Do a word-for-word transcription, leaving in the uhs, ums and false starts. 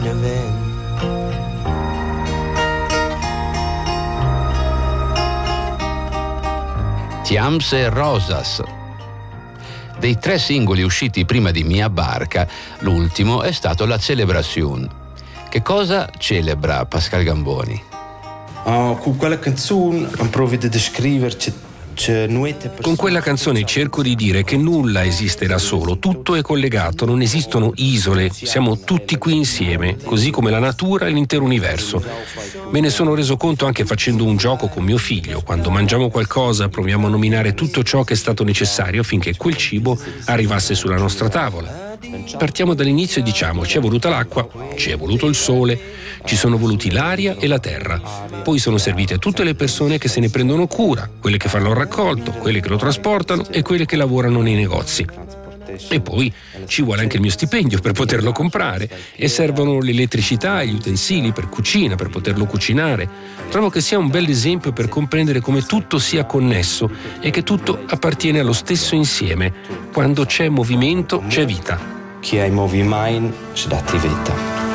Tiams e Rosas. Dei tre singoli usciti prima di Mia Barca, l'ultimo è stato La Celebrazione. Che cosa celebra Pascal Gamboni? Uh, con quella canzone provo di descriverci. Con quella canzone cerco di dire che nulla esiste da solo, tutto è collegato, non esistono isole, siamo tutti qui insieme, così come la natura e l'intero universo. Me ne sono reso conto anche facendo un gioco con mio figlio. Quando mangiamo qualcosa proviamo a nominare tutto ciò che è stato necessario affinché quel cibo arrivasse sulla nostra tavola. Partiamo dall'inizio e diciamo: ci è voluta l'acqua, ci è voluto il sole, ci sono voluti l'aria e la terra. Poi sono servite tutte le persone che se ne prendono cura, quelle che fanno il raccolto, quelle che lo trasportano e quelle che lavorano nei negozi. E poi ci vuole anche il mio stipendio per poterlo comprare e servono l'elettricità e gli utensili per cucina, per poterlo cucinare. Trovo che sia un bel esempio per comprendere come tutto sia connesso e che tutto appartiene allo stesso insieme. Quando c'è movimento c'è vita. Chi ha i movimenti c'è da vita.